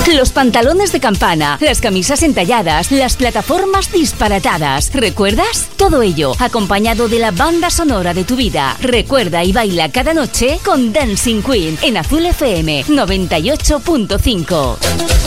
Los pantalones de campana, las camisas entalladas, las plataformas disparatadas. ¿Recuerdas? Todo ello acompañado de la banda sonora de tu vida. Recuerda y baila cada noche con Dancing Queen en Azul FM 98.5.